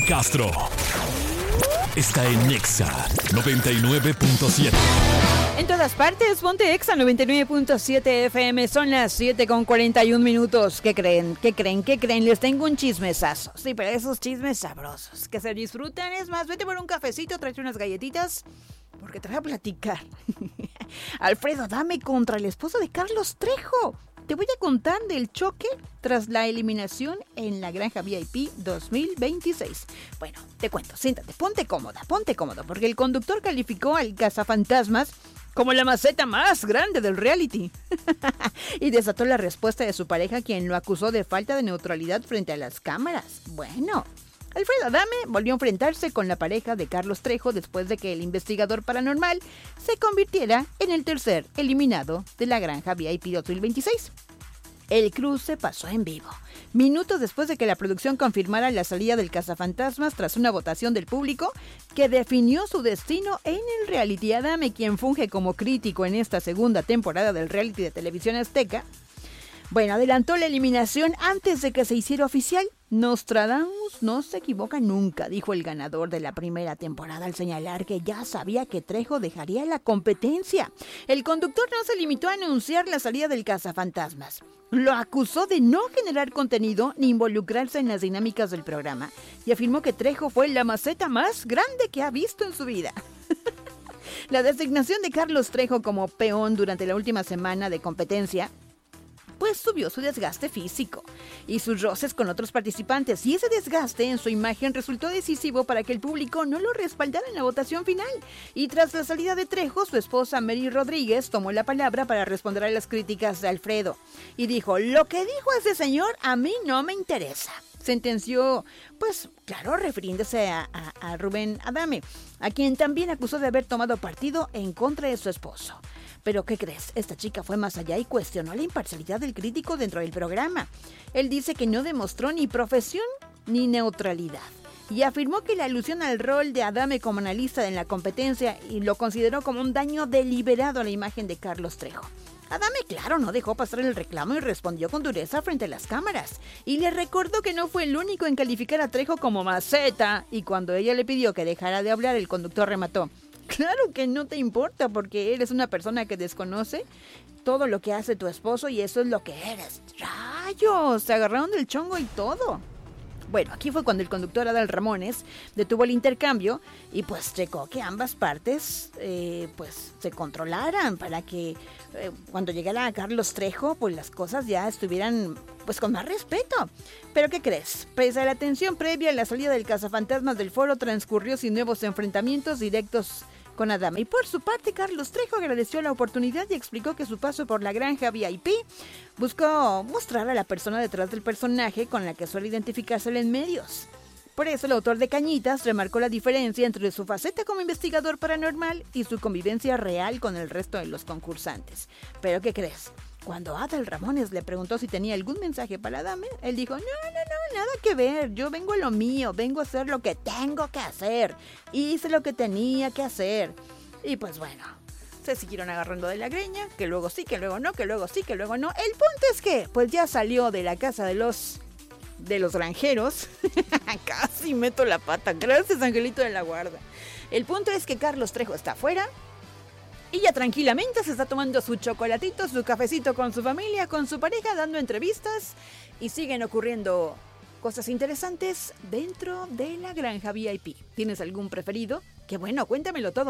Castro está en Exa 99.7. En todas partes, ponte Exa 99.7 FM. Son las 7:41. ¿Qué creen? Les tengo un chismesazo. Sí, pero esos chismes sabrosos que se disfrutan. Es más, vete por un cafecito, tráete unas galletitas, porque te voy a platicar. Alfredo Adame contra el esposo de Carlos Trejo. Te voy a contar del choque tras la eliminación en la Granja VIP 2026. Bueno, te cuento, siéntate, ponte cómodo, porque el conductor calificó al cazafantasmas como la maceta más grande del reality. Y desató la respuesta de su pareja, quien lo acusó de falta de neutralidad frente a las cámaras. Bueno, Alfredo Adame volvió a enfrentarse con la pareja de Carlos Trejo después de que el investigador paranormal se convirtiera en el tercer eliminado de la Granja VIP 2026. El cruce pasó en vivo, minutos después de que la producción confirmara la salida del cazafantasmas tras una votación del público que definió su destino en el reality. Adame, quien funge como crítico en esta segunda temporada del reality de Televisión Azteca, adelantó la eliminación antes de que se hiciera oficial. Nostradamus no se equivoca nunca, dijo el ganador de la primera temporada al señalar que ya sabía que Trejo dejaría la competencia. El conductor no se limitó a anunciar la salida del cazafantasmas. Lo acusó de no generar contenido ni involucrarse en las dinámicas del programa y afirmó que Trejo fue la maceta más grande que ha visto en su vida. La designación de Carlos Trejo como peón durante la última semana de competencia pues subió su desgaste físico y sus roces con otros participantes, y ese desgaste en su imagen resultó decisivo para que el público no lo respaldara en la votación final. Y tras la salida de Trejo, su esposa Mary Rodríguez tomó la palabra para responder a las críticas de Alfredo y dijo: "Lo que dijo ese señor a mí no me interesa", sentenció, pues claro, refiriéndose a Rubén Adame, a quien también acusó de haber tomado partido en contra de su esposo. Pero ¿qué crees? Esta chica fue más allá y cuestionó la imparcialidad del crítico dentro del programa. Él dice que no demostró ni profesión ni neutralidad y afirmó que la alusión al rol de Adame como analista en la competencia y lo consideró como un daño deliberado a la imagen de Carlos Trejo. Adame, claro, no dejó pasar el reclamo y respondió con dureza frente a las cámaras. Y le recordó que no fue el único en calificar a Trejo como maceta. Y cuando ella le pidió que dejara de hablar, el conductor remató: "Claro que no te importa, porque eres una persona que desconoce todo lo que hace tu esposo y eso es lo que eres". ¡Rayos! Se agarraron del chongo y todo. Bueno, aquí fue cuando el conductor Adal Ramones detuvo el intercambio y pues checó que ambas partes pues se controlaran para que cuando llegara Carlos Trejo pues las cosas ya estuvieran pues con más respeto. Pero ¿qué crees? Pese a la tensión previa, la salida del cazafantasmas del foro transcurrió sin nuevos enfrentamientos directos con Adame. Y por su parte, Carlos Trejo agradeció la oportunidad y explicó que su paso por la Granja VIP buscó mostrar a la persona detrás del personaje con la que suele identificarse en medios. Por eso el autor de Cañitas remarcó la diferencia entre su faceta como investigador paranormal y su convivencia real con el resto de los concursantes. ¿Pero qué crees? Cuando Adal Ramones le preguntó si tenía algún mensaje para Adame, él dijo: no, nada que ver, yo vengo a lo mío, vengo a hacer lo que tengo que hacer, hice lo que tenía que hacer. Y pues bueno, se siguieron agarrando de la greña, que luego sí, que luego no, que luego sí, que luego no. El punto es que pues ya salió de la casa de los granjeros. Casi meto la pata, gracias Angelito de la Guarda. El punto es que Carlos Trejo está afuera y ya tranquilamente se está tomando su chocolatito, su cafecito con su familia, con su pareja, dando entrevistas, y siguen ocurriendo cosas interesantes dentro de la Granja VIP. ¿Tienes algún preferido? Que bueno, cuéntamelo todo,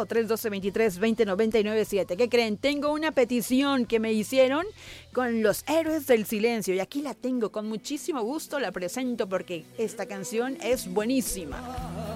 312-23-20-997. ¿Qué creen? Tengo una petición que me hicieron con los Héroes del Silencio y aquí la tengo, con muchísimo gusto la presento porque esta canción es buenísima.